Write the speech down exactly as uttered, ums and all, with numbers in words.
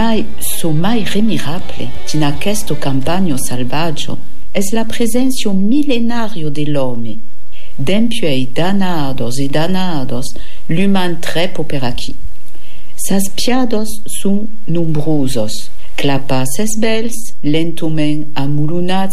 mai somai remirable in aquesto campagno salvaggio es la presencio millenario dell'homme, dempuei danados e danados l'human trepo per aquí. Sas piados sun numbrosos, clapaces bels, lentumen amulunats